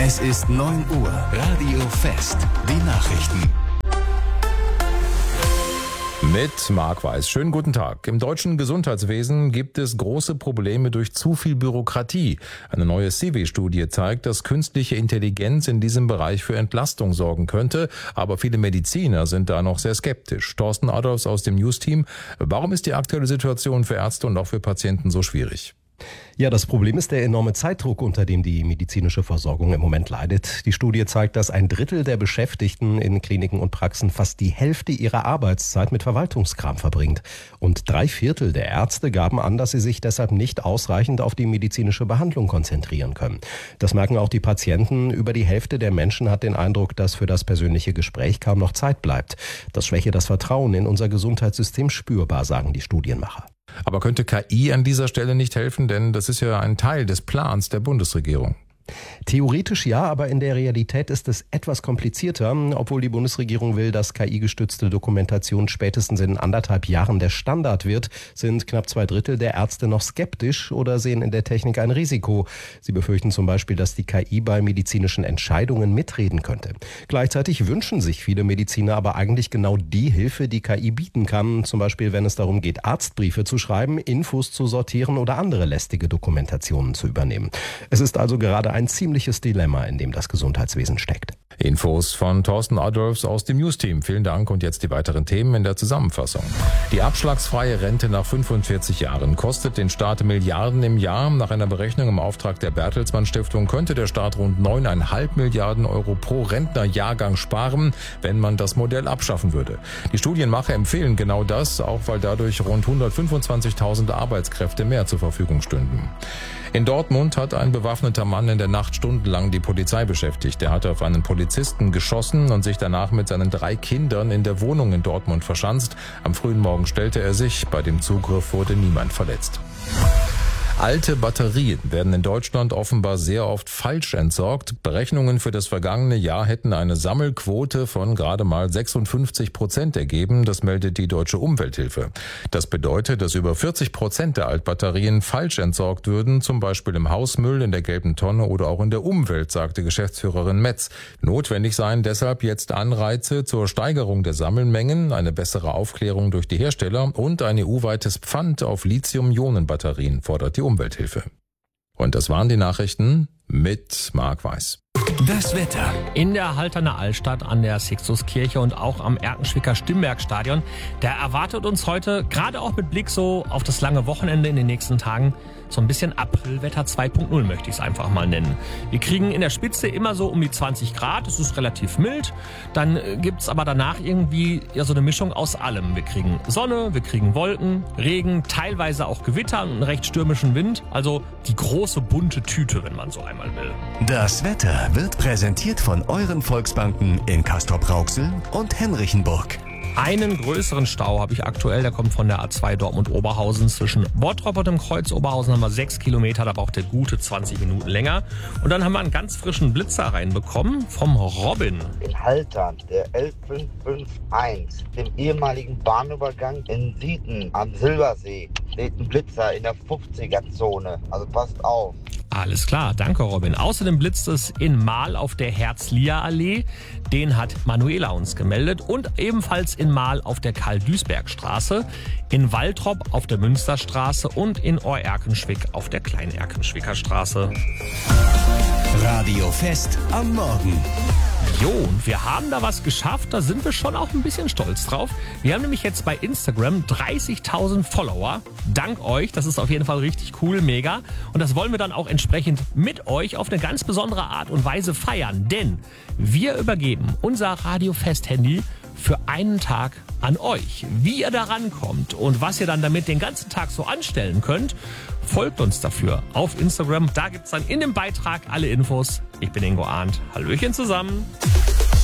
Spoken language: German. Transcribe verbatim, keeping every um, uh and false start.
Es ist neun Uhr. Radio Fest. Die Nachrichten. Mit Marc Weiß. Schönen guten Tag. Im deutschen Gesundheitswesen gibt es große Probleme durch zu viel Bürokratie. Eine neue C W-Studie zeigt, dass künstliche Intelligenz in diesem Bereich für Entlastung sorgen könnte. Aber viele Mediziner sind da noch sehr skeptisch. Thorsten Adolfs aus dem News-Team. Warum ist die aktuelle Situation für Ärzte und auch für Patienten so schwierig? Ja, das Problem ist der enorme Zeitdruck, unter dem die medizinische Versorgung im Moment leidet. Die Studie zeigt, dass ein Drittel der Beschäftigten in Kliniken und Praxen fast die Hälfte ihrer Arbeitszeit mit Verwaltungskram verbringt. Und drei Viertel der Ärzte gaben an, dass sie sich deshalb nicht ausreichend auf die medizinische Behandlung konzentrieren können. Das merken auch die Patienten. Über die Hälfte der Menschen hat den Eindruck, dass für das persönliche Gespräch kaum noch Zeit bleibt. Das schwäche das Vertrauen in unser Gesundheitssystem spürbar, sagen die Studienmacher. Aber könnte K I an dieser Stelle nicht helfen? Denn das ist ja ein Teil des Plans der Bundesregierung. Theoretisch ja, aber in der Realität ist es etwas komplizierter. Obwohl die Bundesregierung will, dass K I-gestützte Dokumentation spätestens in anderthalb Jahren der Standard wird, sind knapp zwei Drittel der Ärzte noch skeptisch oder sehen in der Technik ein Risiko. Sie befürchten zum Beispiel, dass die K I bei medizinischen Entscheidungen mitreden könnte. Gleichzeitig wünschen sich viele Mediziner aber eigentlich genau die Hilfe, die K I bieten kann. Zum Beispiel, wenn es darum geht, Arztbriefe zu schreiben, Infos zu sortieren oder andere lästige Dokumentationen zu übernehmen. Es ist also gerade ein ziemliches Dilemma, in dem das Gesundheitswesen steckt. Infos von Thorsten Adolfs aus dem News-Team. Vielen Dank und jetzt die weiteren Themen in der Zusammenfassung. Die abschlagsfreie Rente nach fünfundvierzig Jahren kostet den Staat Milliarden im Jahr. Nach einer Berechnung im Auftrag der Bertelsmann Stiftung könnte der Staat rund neuneinhalb Milliarden Euro pro Rentnerjahrgang sparen, wenn man das Modell abschaffen würde. Die Studienmacher empfehlen genau das, auch weil dadurch rund hundertfünfundzwanzigtausend Arbeitskräfte mehr zur Verfügung stünden. In Dortmund hat ein bewaffneter Mann in der Nacht stundenlang die Polizei beschäftigt. Er hatte auf einen Polizisten geschossen und sich danach mit seinen drei Kindern in der Wohnung in Dortmund verschanzt. Am frühen Morgen stellte er sich. Bei dem Zugriff wurde niemand verletzt. Alte Batterien werden in Deutschland offenbar sehr oft falsch entsorgt. Berechnungen für das vergangene Jahr hätten eine Sammelquote von gerade mal sechsundfünfzig Prozent ergeben. Das meldet die Deutsche Umwelthilfe. Das bedeutet, dass über vierzig Prozent der Altbatterien falsch entsorgt würden, zum Beispiel im Hausmüll, in der gelben Tonne oder auch in der Umwelt, sagte Geschäftsführerin Metz. Notwendig seien deshalb jetzt Anreize zur Steigerung der Sammelmengen, eine bessere Aufklärung durch die Hersteller und ein E U-weites Pfand auf Lithium-Ionen-Batterien, fordert die Umwelthilfe. Und das waren die Nachrichten mit Marc Weiß. Das Wetter. In der Halterner Altstadt, an der Sixtuskirche und auch am Erkenschwicker Stimmbergstadion, da erwartet uns heute, gerade auch mit Blick so auf das lange Wochenende in den nächsten Tagen, so ein bisschen Aprilwetter zwei Punkt null, möchte ich es einfach mal nennen. Wir kriegen in der Spitze immer so um die zwanzig Grad, es ist relativ mild. Dann gibt's aber danach irgendwie ja so eine Mischung aus allem. Wir kriegen Sonne, wir kriegen Wolken, Regen, teilweise auch Gewitter und einen recht stürmischen Wind. Also die große bunte Tüte, wenn man so einmal will. Das Wetter wird präsentiert von euren Volksbanken in Castrop-Rauxel und Henrichenburg. Einen größeren Stau habe ich aktuell, der kommt von der A zwei Dortmund-Oberhausen. Zwischen Bottrop und dem Kreuz Oberhausen haben wir sechs Kilometer, da braucht der gute zwanzig Minuten länger. Und dann haben wir einen ganz frischen Blitzer reinbekommen vom Robin. In Haltern, der elf fünf fünf eins, dem ehemaligen Bahnübergang in Sieten am Silbersee, steht ein Blitzer in der fünfziger-Zone, also passt auf. Alles klar, danke Robin. Außerdem blitzt es in Mahl auf der Herz-Lia-Allee. Den hat Manuela uns gemeldet. Und ebenfalls in Mahl auf der Karl-Duisberg-Straße, in Waltrop auf der Münsterstraße und in Oerkenschwick auf der Klein-Erkenschwicker Straße. Radio Fest am Morgen. Jo, und wir haben da was geschafft, da sind wir schon auch ein bisschen stolz drauf. Wir haben nämlich jetzt bei Instagram dreißigtausend Follower. Dank euch, das ist auf jeden Fall richtig cool, mega. Und das wollen wir dann auch entsprechend mit euch auf eine ganz besondere Art und Weise feiern. Denn wir übergeben unser Radio Fest Handy für einen Tag an euch. Wie ihr da rankommt und was ihr dann damit den ganzen Tag so anstellen könnt, folgt uns dafür auf Instagram. Da gibt's dann in dem Beitrag alle Infos. Ich bin Ingo Arndt. Hallöchen zusammen.